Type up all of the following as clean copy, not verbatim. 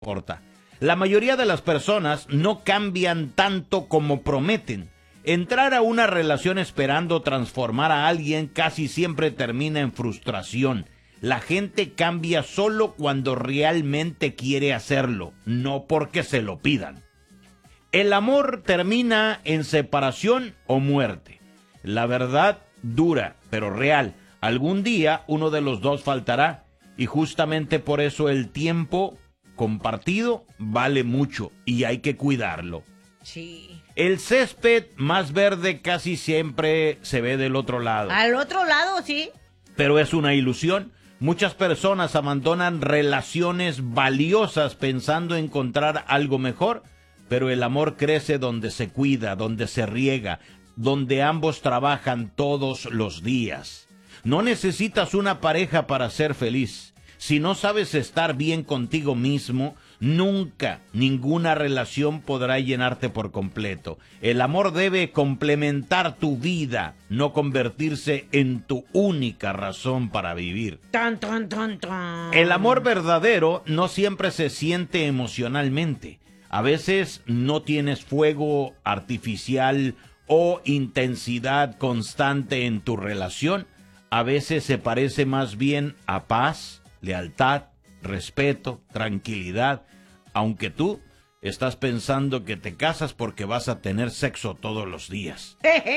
importa. La mayoría de las personas no cambian tanto como prometen. Entrar a una relación esperando transformar a alguien casi siempre termina en frustración. La gente cambia solo cuando realmente quiere hacerlo, no porque se lo pidan. El amor termina en separación o muerte. La verdad dura, pero real. Algún día uno de los dos faltará y justamente por eso el tiempo compartido vale mucho y hay que cuidarlo. Sí. El césped más verde casi siempre se ve del otro lado. Al otro lado, sí. Pero es una ilusión. Muchas personas abandonan relaciones valiosas pensando encontrar algo mejor, pero el amor crece donde se cuida, donde se riega, donde ambos trabajan todos los días. No necesitas una pareja para ser feliz. Si no sabes estar bien contigo mismo, nunca ninguna relación podrá llenarte por completo. El amor debe complementar tu vida, no convertirse en tu única razón para vivir. Tan, tan, tan, tan. El amor verdadero no siempre se siente emocionalmente. A veces no tienes fuego artificial o intensidad constante en tu relación. A veces se parece más bien a paz, lealtad, respeto, tranquilidad, aunque tú estás pensando que te casas porque vas a tener sexo todos los días.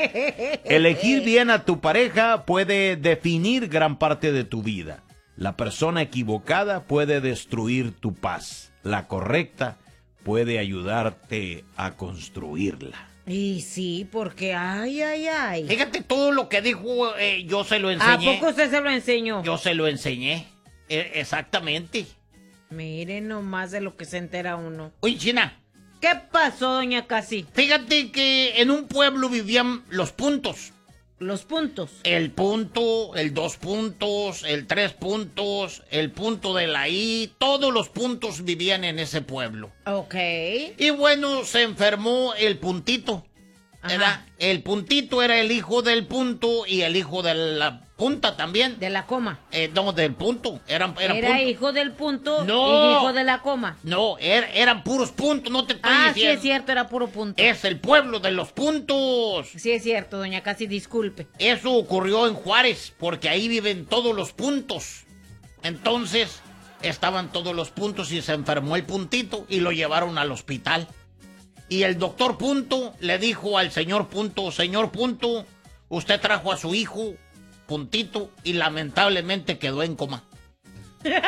Elegir bien a tu pareja puede definir gran parte de tu vida. La persona equivocada puede destruir tu paz. La correcta puede ayudarte a construirla. Y sí, porque ay. Fíjate todo lo que dijo, yo se lo enseñé. ¿A poco usted se lo enseñó? Yo se lo enseñé, exactamente. Miren nomás de lo que se entera uno. Oye, China. ¿Qué pasó, doña Casi? Fíjate que en un pueblo vivían los puntos. Los puntos. El punto, el 2 puntos, el 3 puntos, el punto de la I, todos los puntos vivían en ese pueblo. Ok. Y bueno, se enfermó el puntito. Era, el puntito era el hijo del punto y el hijo de la punta también. De la coma. No, del punto. Era punto. Hijo del punto no, y hijo de la coma. No, eran puros puntos, no te estoy diciendo. Sí es cierto, era puro punto. Es el pueblo de los puntos. Sí es cierto, doña Casi, disculpe. Eso ocurrió en Juárez, porque ahí viven todos los puntos. Entonces, estaban todos los puntos y se enfermó el puntito y lo llevaron al hospital. Y el doctor Punto le dijo al señor Punto, señor Punto, usted trajo a su hijo, Puntito, y lamentablemente quedó en coma.